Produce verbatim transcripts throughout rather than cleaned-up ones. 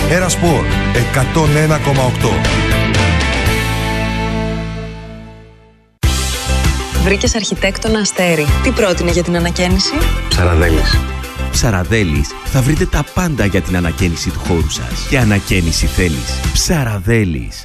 Ερασπορ εκατόν ένα κόμμα οκτώ. Βρήκες αρχιτέκτονα Αστέρι. Τι πρότεινε για την ανακαίνιση? Ψαραδέλης. Ψαραδέλης, θα βρείτε τα πάντα για την ανακαίνιση του χώρου σας. Και ανακαίνιση θέλεις. Ψαραδέλης.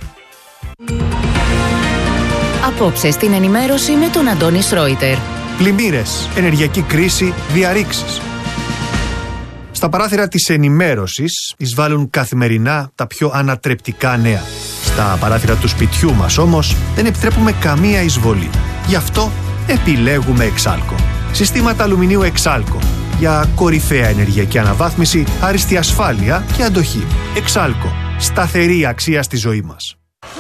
Απόψε στην ενημέρωση με τον Αντώνη Σρόιτερ. Πλημμύρες, ενεργειακή κρίση, διαρρήξεις. Στα παράθυρα της ενημέρωσης εισβάλλουν καθημερινά τα πιο ανατρεπτικά νέα. Στα παράθυρα του σπιτιού μας όμως δεν επιτρέπουμε καμία εισβολή. Γι' αυτό επιλέγουμε Εξάλκο. Συστήματα αλουμινίου Εξάλκο. Για κορυφαία ενεργειακή αναβάθμιση, άριστη ασφάλεια και αντοχή. Εξάλκο. Σταθερή αξία στη ζωή μας.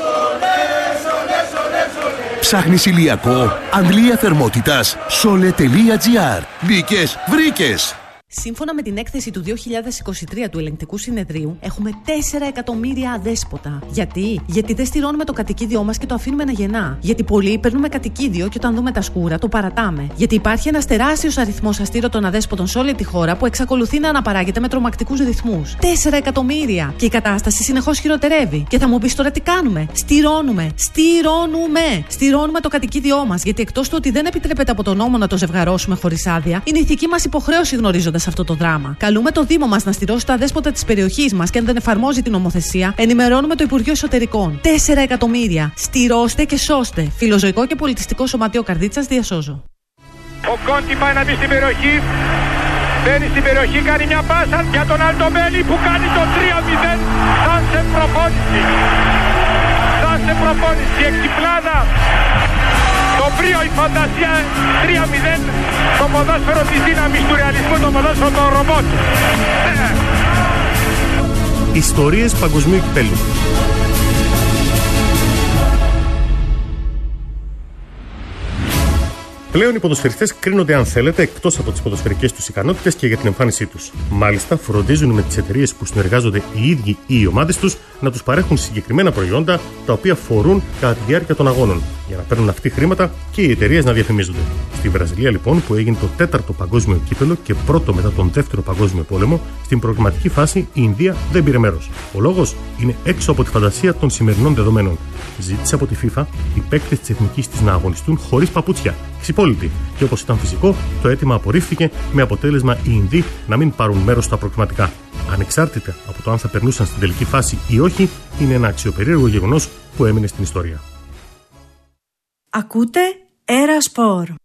Ψάχνεις ηλιακό, αντλία θερμότητας, σόλε τελεία τζι άρ. Μπήκες, βρήκες! Σύμφωνα με την έκθεση του δύο χιλιάδες είκοσι τρία του Ελεγκτικού Συνεδρίου, έχουμε τέσσερα εκατομμύρια αδέσποτα. Γιατί? Γιατί δεν στηρώνουμε το κατοικίδιό μας και το αφήνουμε να γεννά. Γιατί πολλοί παίρνουμε κατοικίδιο και όταν δούμε τα σκούρα το παρατάμε. Γιατί υπάρχει ένας τεράστιος αριθμός αστήρωτων αδέσποτων σε όλη τη χώρα που εξακολουθεί να αναπαράγεται με τρομακτικούς ρυθμούς. τέσσερα εκατομμύρια! Και η κατάσταση συνεχώς χειροτερεύει. Και θα μου πεις τώρα τι κάνουμε? Στηρώνουμε! Στηρώνουμε! Στηρώνουμε το κατοικίδιό μας. Γιατί εκτός του ότι δεν επιτρέπεται από τον νόμο να το ζευγαρώσουμε χωρίς άδεια, είναι ηθική μας υποχρέωση γνωρίζοντας σε αυτό το δράμα. Καλούμε το Δήμο μας να στηρώσει τα δέσποτα της περιοχής μας και αν δεν εφαρμόζει την νομοθεσία, ενημερώνουμε το Υπουργείο Εσωτερικών. τέσσερα εκατομμύρια. Στηρώστε και σώστε. Φιλοζωικό και πολιτιστικό σωματείο Καρδίτσας, διασώζω. Ο Κόντι πάει να μπει στην περιοχή. Μπαίνει στην περιοχή, κάνει μια πάσα για τον Αλτομπέλη που κάνει το τρία μηδέν. Σαν σε προπόνηση. Σαν σε προπόνηση. Εξυπλάδα. Το πρίο, η φαντασία, τρία μηδέν, το ποδόσφαιρο της δύναμης του ρεαλισμού, το ποδόσφαιρο των ρομπότ. Ιστορίες παγκοσμίου κυπέλλου. Πλέον οι ποδοσφαιριστές κρίνονται, αν θέλετε, εκτός από τις ποδοσφαιρικές τους ικανότητες και για την εμφάνισή τους. Μάλιστα, φροντίζουν με τις εταιρείες που συνεργάζονται οι ίδιοι ή οι ομάδες τους να τους παρέχουν συγκεκριμένα προϊόντα τα οποία φορούν κατά τη διάρκεια των αγώνων, για να παίρνουν αυτοί χρήματα και οι εταιρείες να διαφημίζονται. Στη Βραζιλία, λοιπόν, που έγινε το τέταρτο παγκόσμιο κύπελλο και πρώτο μετά τον δεύτερο παγκόσμιο πόλεμο, στην προκριματική φάση η Ινδία δεν πήρε μέρος. Ο λόγος είναι έξω από τη φαντασία των σημερινών δεδομένων. Ζήτησε από τη FIFA οι παίκτες της εθνικής της να αγωνιστούν χωρίς παπούτσια. Ξυπόλυτοι. Και όπως ήταν φυσικό, το αίτημα απορρίφθηκε με αποτέλεσμα οι Ινδοί να μην πάρουν μέρος στα προκριματικά. Ανεξάρτητα από το αν θα περνούσαν στην τελική φάση ή όχι, είναι ένα αξιοπερίεργο γεγονός που έμεινε στην ιστορία. Ακούτε Ερασπορ.